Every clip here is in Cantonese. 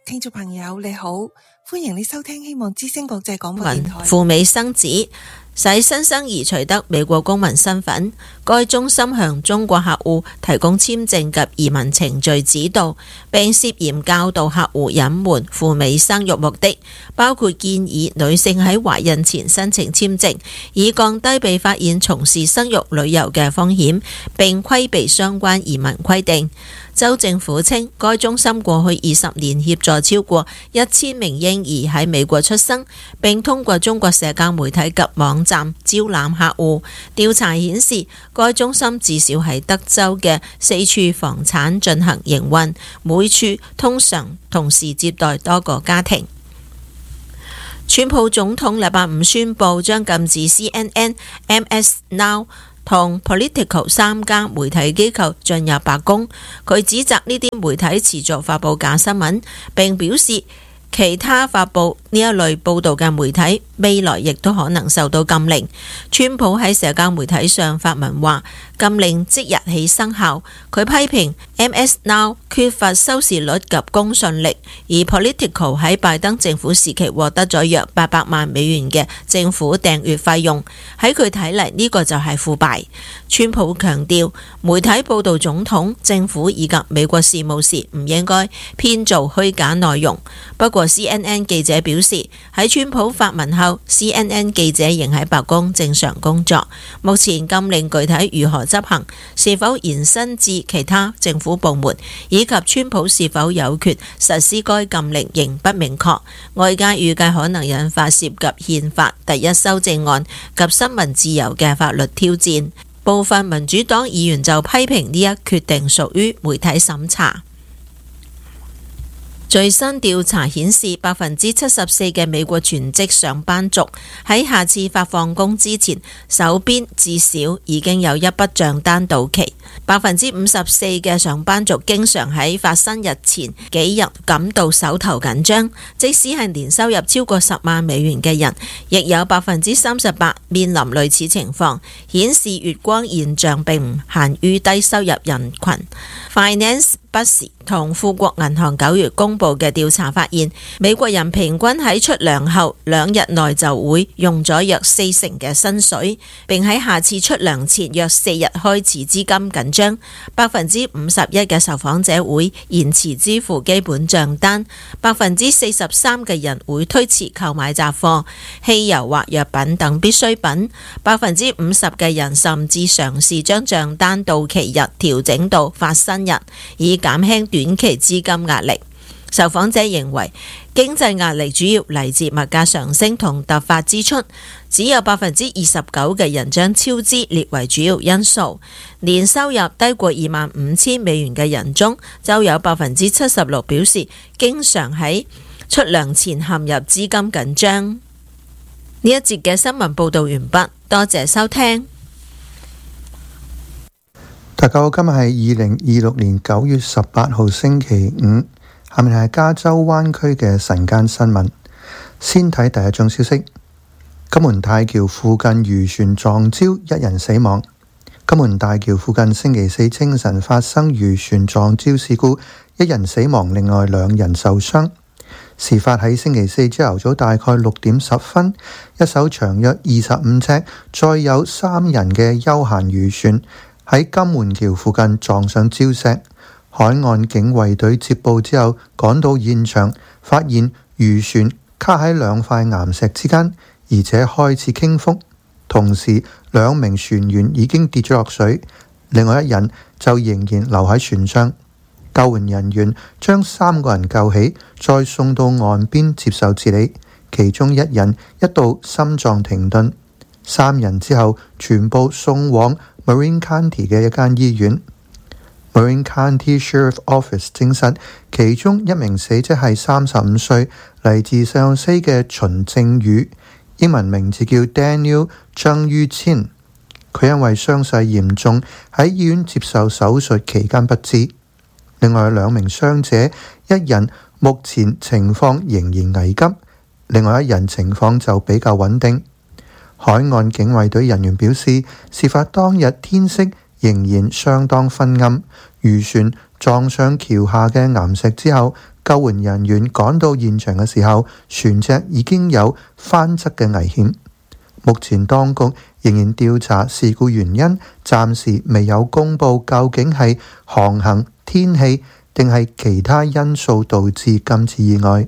聽眾朋友你好，歡迎你收聽希望之聲國際廣播電台。 赴美生子，使新生兒取得美國公民身份。該中心向中國客戶提供簽證及移民程序指導，並涉嫌教導客戶隱瞞赴美生育目的，包括建議女性喺懷孕前申請簽證，以降低被發現從事生育旅遊嘅風險，並規避相關移民規定。州政府稱，該中心過去20年協助超過1000名嬰兒喺美國出生，並通過中國社交媒體及網站招攬客戶。調查顯示，該中心至少喺德州嘅4處房產進行營運，每處通常同時接待多個家庭。川普總統禮拜五宣布將禁止 CNN、MS Now同 Politico 3家媒體機構進入白宮。佢指責呢啲媒體持續發布假新聞，並表示其他發布呢一類報導嘅媒體未來亦都可能受到禁令。川普喺社交媒體上發文話，禁令即日起生效。佢批評 MS Now 缺乏收視率及公信力，而 Politico 喺拜登政府時期獲得咗約800萬美元嘅政府訂閱費用。喺佢睇嚟，呢個就係腐敗。川普強調，媒體報導總統、政府以及美國事務時唔應該編造虛假內容。不過 CNN 記者表示，喺川普發文後， CNN 記者仍喺白宮正常工作。目前禁令具體如何執行，是否延伸至其他政府部門，以及川普是否有權實施該禁令仍不明確。外界預計可能引發涉及憲法第一修正案及新聞自由嘅法律挑戰。部分民主黨議員就批評呢一決定屬於媒體審查。最新調查顯示，74%嘅美國全職上班族喺下次發放工之前，手邊至少已經有一筆賬單到期。54%嘅上班族經常喺發生日前幾日感到手頭緊張，即使係年收入超過10萬美元嘅人，亦有38%面臨類似情況，顯示月光現象並唔限於低收入人群。Finance Buzz 同富國銀行9月公布嘅調查發現，美國人平均喺出糧後2日內就會用咗約40%嘅薪水，並喺下次出糧前約4日開始資金緊張。51%嘅受訪者會延遲支付基本賬單，43%嘅人會推遲購買雜貨、汽油或藥品等必需品，50%嘅人甚至嘗試將賬單到期日調整到發生日，以減輕短期資金壓力。受訪者認為經濟壓力主要嚟自物價上升同突發支出，只有29%嘅人將超支列為主要因素。年收入低過25,000美元嘅人中，就有76%表示經常喺出糧前陷入資金緊張。呢一節嘅新聞報道完畢，多謝收聽。 大家好，今日係2026年9月18號星期五，下面係加州灣區嘅晨間新聞。先睇第一宗消息，金門大橋附近漁船撞礁，1人死亡。金門大橋附近星期四清晨發生漁船撞礁事故，1人死亡，另外2人受傷。事發喺星期四朝頭早大概6點10分，一艘長約25尺、載有3人嘅休閒漁船喺金門橋附近撞上礁石，海岸警衛隊接報之後趕到現場，發現漁船卡喺2塊岩石之間，而且開始傾覆。同時2名船員已經跌咗落水，另外1人就仍然留喺船上。救援人員將3個人救起，再送到岸邊接受治理，其中1人一度心臟停頓，3人之後全部送往Marin County 嘅一間醫院。Marin County Sheriff Office 證實，其中1名死者係35歲，嚟自聖荷西嘅秦正宇，英文名字叫 Daniel 張于千。佢因為傷勢嚴重，喺醫院接受手術期間不治。另外2名傷者，1人目前情況仍然危急，另外1人情況就比較穩定。海岸警衛隊人員表示，事發當日天色仍然相當昏暗，漁船撞上橋下嘅岩石之後，救援人員趕到現場嘅時候，船隻已經有翻側嘅危險。目前當局仍然調查事故原因，暫時未有公布究竟係航行、天氣定係其他因素導致今次意外。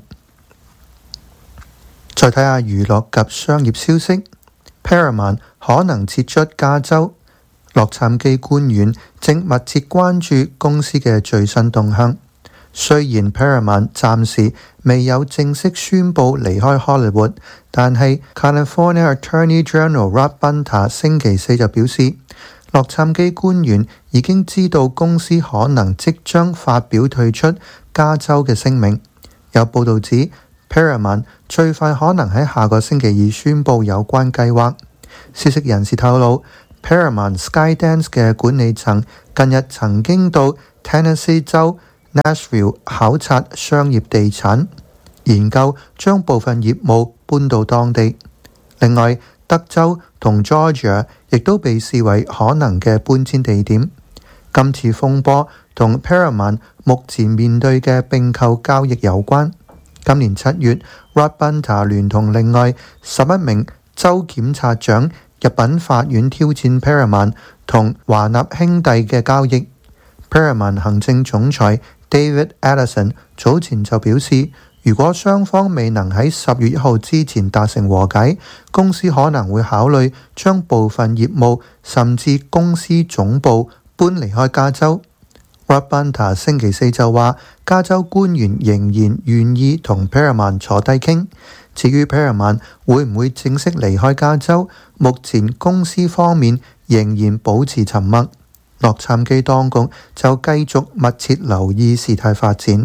再睇下娛樂及商業消息， Paramount 可能撤出加州，洛杉磯官員正密切關注公司嘅最新動向。雖然 Paramount 暫時未有正式宣布離開 Hollywood， 但係 California Attorney General Rob Bonta 星期四就表示，洛杉磯官員已經知道公司可能即將發表退出加州嘅聲明。有報導指 Paramount 最快可能喺下個星期二宣布有關計劃。消息人士透露， Paramount Skydance 嘅管理層近日曾經到 Tennessee 州 Nashville 考察商業地產，研究將部分業務搬到當地。另外，德州同 Georgia 亦都被視為可能嘅搬遷地點。今次風波同 Paramount 目前面對嘅併購交易有關。今年7月 Rob Bonta 聯同另外11名州檢察長入稟法院挑戰 Paramount 同華納兄弟嘅交易。Paramount 行政總裁David Ellison 早前就表示，如果雙方未能喺10月1號之前達成和解，公司可能會考慮將部分業務甚至公司總部搬離開加州。Rob Bonta 星期四就話，加州官員仍然願意同 Paramount 坐低傾。至於 Paramount 會唔會正式離開加州，目前公司方面仍然保持沉默。洛杉磯當局就繼續密切留意事態發展。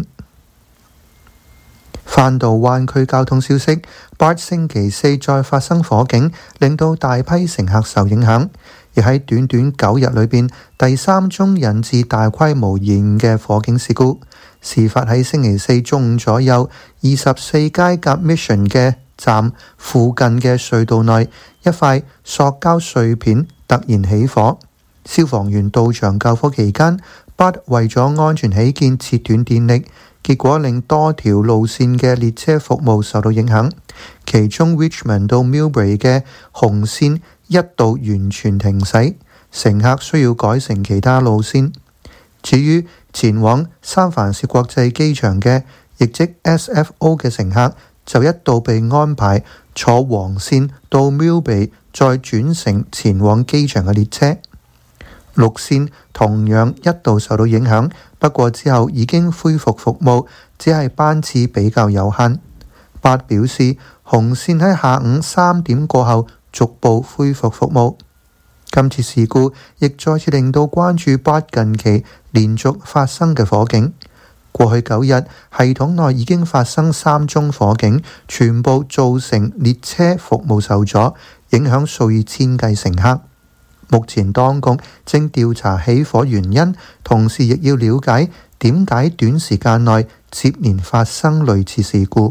翻到灣區交通消息， BART 星期四再發生火警，令到大批乘客受影響，亦喺短短9日裏邊第3宗引致大規模延誤嘅火警事故。事發喺星期四中午左右，24街夾 Mission 嘅站附近嘅隧道內，一塊塑膠碎片突然起火。消防員到場救火期間， BART 為咗安全起見切斷電力，結果令多條路線嘅列車服務受到影響。其中 Richmond 到 Millbrae 嘅紅線一度完全停駛，乘客需要改乘其他路線。至於前往三藩市國際機場嘅，亦即 SFO 嘅乘客，就一度被安排坐黃線到 Millbrae，再轉乘前往機場嘅列車。綠線同樣一度受到影響，不過之後已經恢復服務，只係班次比較有限。BART 表示，紅線喺下午3點過後逐步恢復服務。今次事故亦再次令到關注 BART 近期連續發生嘅火警。過去9日，系統內已經發生3宗火警，全部造成列車服務受阻，影響數以千計乘客。目前當局正調查起火原因，同時亦要了解點解短時間內接連發生類似事故。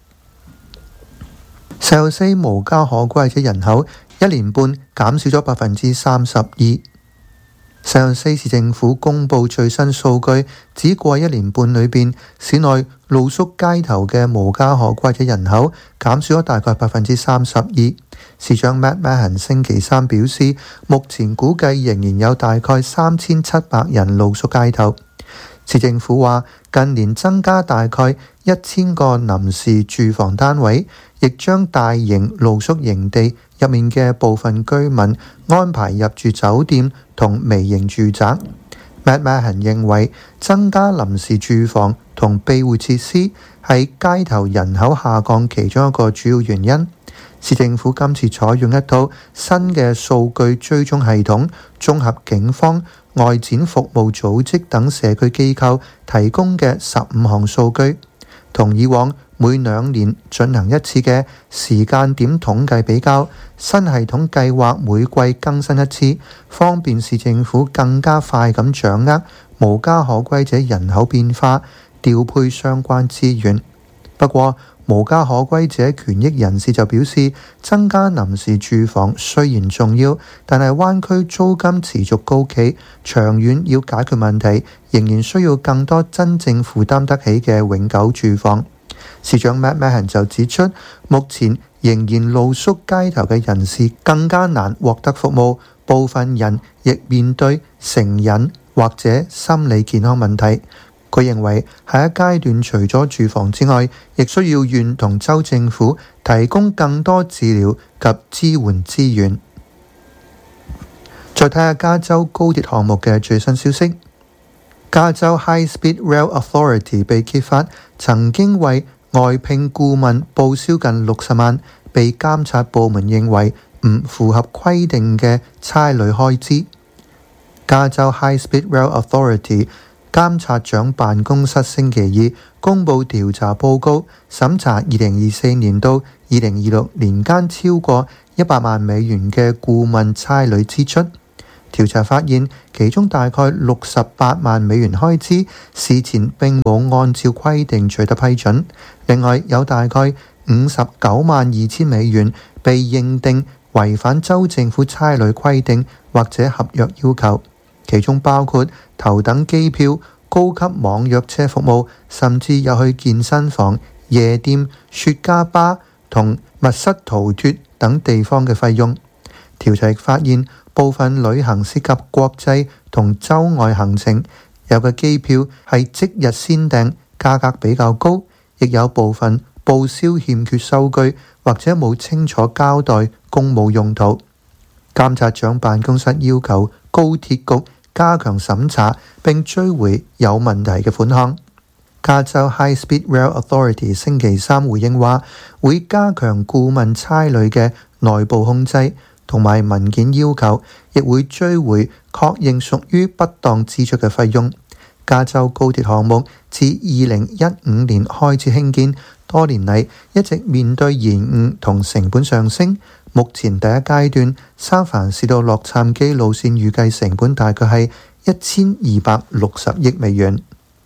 石油西無家可歸者人口1年半減少咗32%。石油西市政府公布最新數據，指過1年半裏邊，市內露宿街頭嘅無家可歸者人口減少咗大概32%。市長 Matt Mahan 星期三表示，目前估計仍然有大概3700人露宿街頭。市政府話，近年增加大概1000個臨時住房單位，亦將大型露宿營地入面嘅部分居民安排入住酒店同微型住宅。Matt Mahan 認為，增加臨時住房同庇護設施係街頭人口下降其中一個主要原因。市政府今次採用一套新嘅數據追蹤系統，綜合警方、外展服務組織等社區機構提供嘅15項數據，同以往每2年進行一次嘅時間點統計比較。新系統計劃每季更新一次，方便市政府更加快咁掌握無家可歸者人口變化，調配相關資源。不過， 無家可歸者權益人士就表示，增加臨時住房雖然重要，但係灣區租金持續高企，長遠要解決問題，仍然需要更多真正負擔得起嘅永久住房。市長 Matt Mahan 就指出，目前仍然露宿街頭嘅人士更加難獲得服務，部分人亦面對成癮或者心理健康問題。佢認為下一階段除咗住房之外，亦需要縣同州政府提供更多治療及支援資源。再睇下加州高鐵項目嘅最新消息，加州 High Speed Rail Authority 被揭發曾經為外聘顧問報銷近60萬，被監察部門認為唔符合規定嘅差旅開支。加州 High Speed Rail Authority監察長辦公室星期二公佈調查報告，審查2024年到2026年間超過100萬美元嘅顧問差旅支出。調查發現，其中大概68萬美元開支事前並冇按照規定取得批准，另外有大概59萬2千美元被認定違反州政府差旅規定或者合約要求，其中包括頭等機票、高級網約車服務，甚至有去健身房、夜店、雪茄吧同密室逃脫等地方嘅費用。調查亦發現，部分旅行涉及國際同州外行程，有嘅機票係即日先訂，價格比較高，亦有部分報銷欠缺收據或者冇清楚交代公務用途。監察長辦公室要求高鐵局加強審查並追回有問題嘅款項。加州 High Speed Rail Authority 星期三回應話，會加強顧問差旅嘅內部控制同埋文件要求，亦會追回確認屬於不當支出嘅費用。加州高鐵項目自2015年開始興建，多年嚟一直面對延誤同成本上升。目前第一階段三藩市到洛杉磯路線預計成本大概係1260億美元。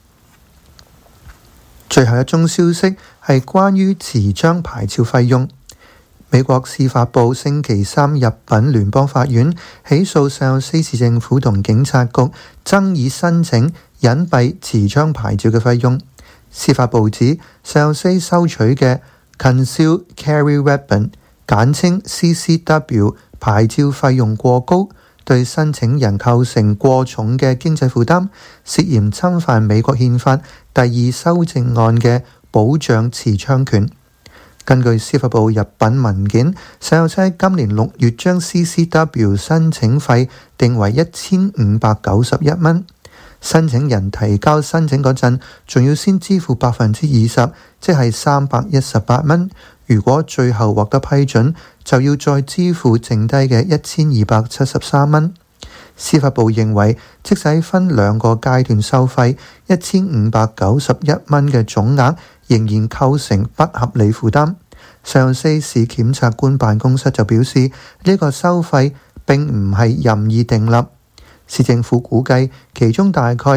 最後一宗消息係關於持槍牌照費用。美國司法部星期三入稟聯邦法院，起訴聖荷西市政府同警察局爭議申請隱蔽持槍牌照嘅費用。司法部指聖荷西收取嘅 Concealed Carry Weapon 簡稱 CCW 牌照費用過高，對申請人構成過重嘅經濟負擔，涉嫌侵犯美國憲法第2修正案嘅保障持槍權。根據司法部入稟文件，聖荷西今年6月將 CCW 申請費定為1591蚊。申請人提交申請嗰陣，仲要先支付20%，即係318蚊。如果最後獲得批准，就要再支付剩低嘅1273蚊。司法部認為，即使分2個階段收費，1591蚊嘅總額仍然構成不合理負擔。聖荷西市檢察官辦公室就表示，呢個收費並唔係任意訂立。市政府估計，其中大概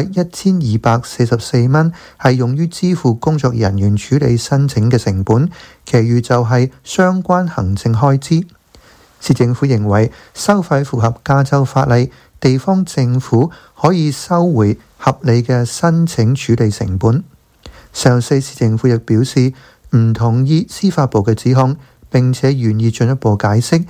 1244蚊係用於支付工作人員處理申請嘅成本，其餘就係相關行政開支。市政府認為收費符合加州法例，地方政府可以收回合理嘅申請處理成本。聖荷西市政府亦表示唔同意司法部嘅指控，並且願意進一步解釋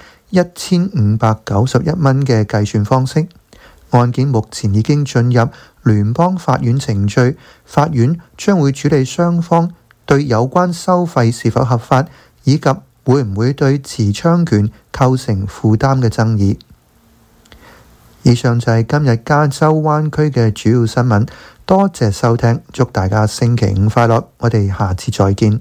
1591蚊嘅計算方式。案件目前已經進入聯邦法院程序，法院將會處理雙方對有關收費是否合法，以及會唔會對持槍權構成負擔嘅爭議。以上就係今日加州灣區嘅主要新聞，多謝收聽，祝大家星期五快樂，我哋下次再見。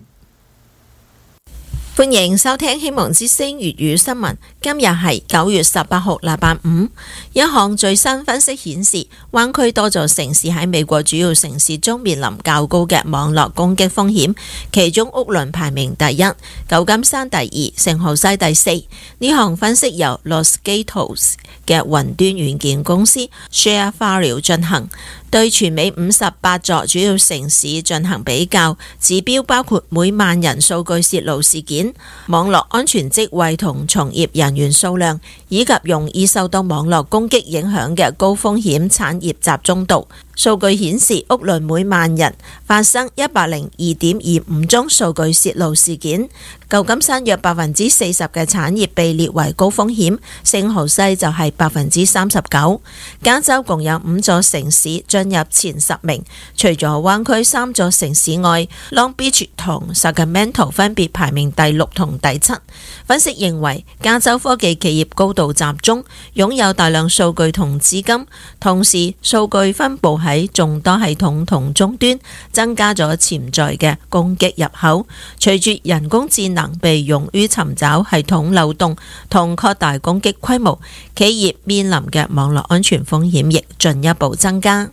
歡迎收聽希望之聲粵語新聞。今日係9月18號禮拜五。一項最新分析顯示，灣區多座城市喺美國主要城市中面臨較高嘅網絡攻擊風險，其中屋崙排名第一，舊金山第二，聖荷西第四。呢項分析由 Los Gatos 嘅雲端軟件公司 ShareFile 進行。 對全美58座主要城市進行比較，指標包括每萬人數據洩露事件、網絡安全職位同從業人員數量，以及容易受到網絡攻擊影響嘅高風險產業集中度。數據顯示，屋崙每萬人發生102.25宗數據洩露事件。舊金山約40%嘅產業被列為高風險，聖荷西就係39%。加州共有5座城市進入前10名，除咗灣區3座城市外，Long Beach 同 Sacramento 分別排名第6同第7。分析認為，加州科技企業高度集中，擁有大量數據同資金，同時數據分佈喺眾多系統同終端，增加咗潛在嘅攻擊入口。隨住人工智能被用於尋找系統漏洞同擴大攻擊規模，企業面臨嘅網絡安全風險亦進一步增加。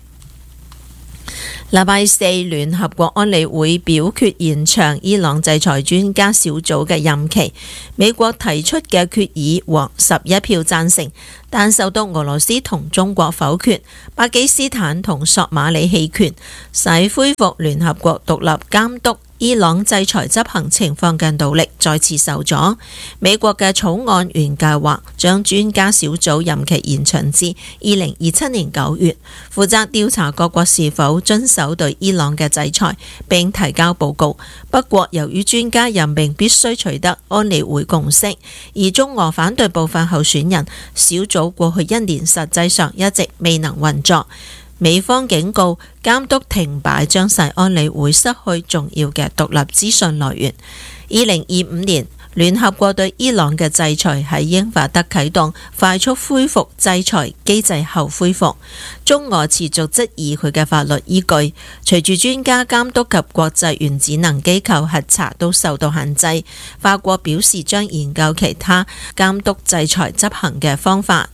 禮拜四，聯合國安理會表決延長伊朗制裁專家小組嘅任期。美國提出嘅決議獲11票贊成，但受到俄羅斯同中國否決，巴基斯坦同索馬里棄權，使恢復聯合國獨立監督伊朗制裁執行情況嘅努力再次受阻。美國嘅草案原計劃將專家小組任期延長至2027年9月，負責調查各國是否遵守對伊朗嘅制裁，並提交報告。不過，由於專家任命必須取得安理會共識，而中俄反對部分候選人，小組過去1年實際上一直未能運作。美方警告，監督停擺將使安理會失去重要嘅獨立資訊來源。2025年，聯合國對伊朗嘅制裁喺英法德啟動快速恢復制裁機制後恢復。中俄持續質疑佢嘅法律依據。隨住專家監督及國際原子能機構核查都受到限制，法國表示將研究其他監督制裁執行嘅方法。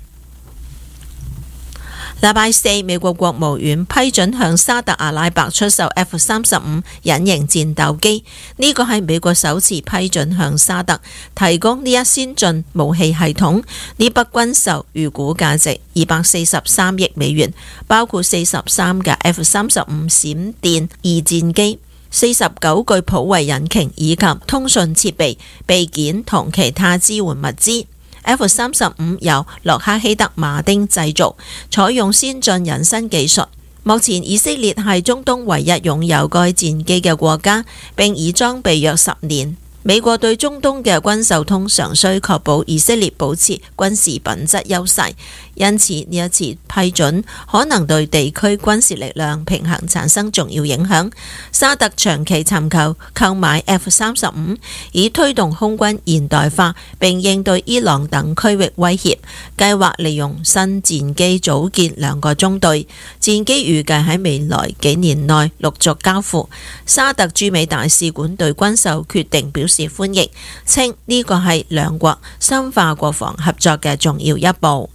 禮拜四，美國國務院批准向沙特阿拉伯出售 F-35隱形戰鬥機，呢個係美國首次批准向沙特提供呢一先進武器系統。呢筆軍售預估價值243億美元，包括43架 F-35閃電二戰機、49具普惠引擎以及通訊設備、備件同其他支援物資。F-35 由洛克希德馬丁製造，採用先進隱身技術。目前以色列係中東唯一擁有該戰機嘅國家，並已裝備約10年。美國對中東嘅軍售通常需確保以色列保持軍事品質優勢，因此呢一次批准可能對地區軍事力量平衡產生重要影響。沙特長期尋求購買 F-35，以推動空軍現代化並應對伊朗等區域威脅，計劃利用新戰機組建2個中隊，戰機預計喺未來幾年內陸續交付。沙特駐美大使館對軍售決定表示歡迎，稱呢個係兩國深化國防合作嘅重要一步。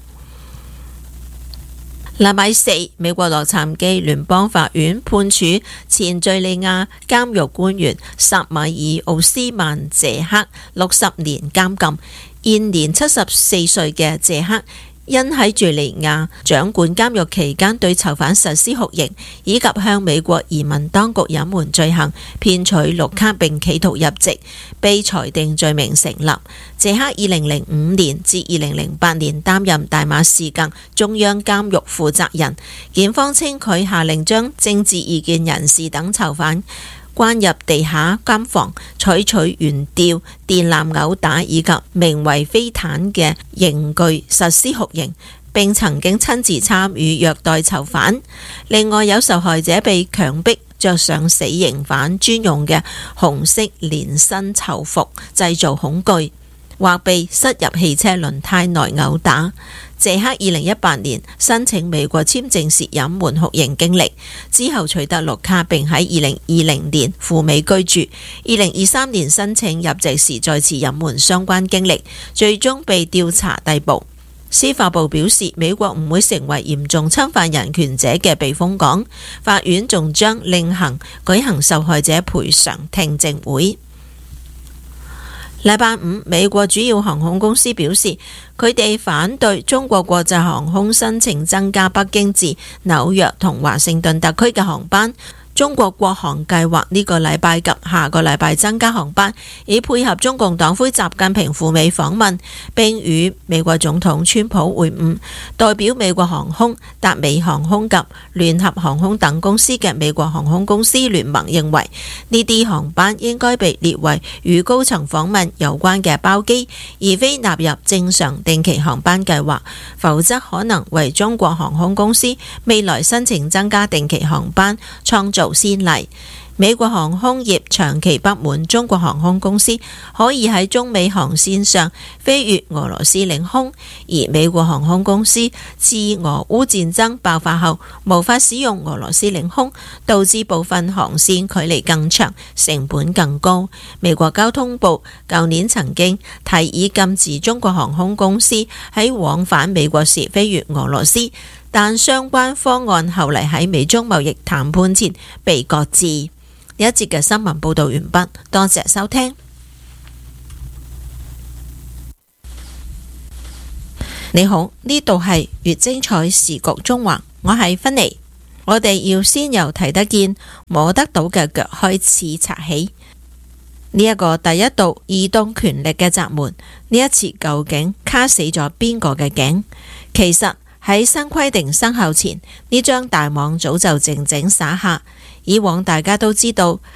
禮拜四，美國洛杉磯聯邦法院判處前敘利亞監獄官員薩米爾奧斯曼謝克60年監禁。現年74歲嘅謝克因喺敘利亞掌管監獄期間對囚犯實施酷刑，以及向美國移民當局隱瞞罪行、騙取綠卡並企圖入籍，被裁定罪名成立。謝克2005年至2008年擔任大馬士革中央監獄負責人。檢方稱佢下令將政治異見人士等囚犯關入地下監房，採取懸吊、電纜毆打以及名為飛毯嘅刑具實施酷刑，並曾經親自參與虐待囚犯。另外有受害者被強迫着上死刑犯專用嘅紅色連身囚服，製造恐懼，或被塞入汽車輪胎內毆打。謝克2018年申請美國簽證時隱瞞酷刑經歷，之後取得綠卡並喺2020年赴美居住。2023年申請入籍時再次隱瞞相關經歷，最終被調查逮捕。司法部表示，美國唔會成為嚴重侵犯人權者嘅避風港。法院仲將另行舉行受害者賠償聽證會。 禮拜五，美國主要航空公司表示，佢哋反對中國國際航空申請增加北京至紐約同華盛頓特區嘅航班。中國國航計劃呢個禮拜及下個禮拜增加航班，以配合中共黨魁習近平赴美訪問，並與美國總統川普會晤。代表美國航空、達美航空及聯合航空等公司嘅美國航空公司聯盟認為，呢啲航班應該被列為與高層訪問有關嘅包機，而非納入正常定期航班計劃，否則可能為中國航空公司未來申請增加定期航班創造先例。美國航空業長期不滿中國航空公司可以喺中美航線上飛越俄羅斯領空，而美國航空公司自俄烏戰爭爆發後無法使用俄羅斯領空，導致部分航線距離更長，成本更高。美國交通部舊年曾經提議禁止中國航空公司喺往返美國時飛越俄羅斯，但相關方案後嚟喺美中貿易談判前被擱置。呢一節嘅新聞報道完畢，多謝收聽。你好，呢度係越精彩時局中環，我係芬妮。我哋要先由睇得見、摸得到嘅腳開始查起。呢一個第一道移動權力嘅閘門，呢一次究竟卡死咗邊個嘅頸？其實喺新規定生效前，呢張大網早就靜靜撒下。以往大家都知道，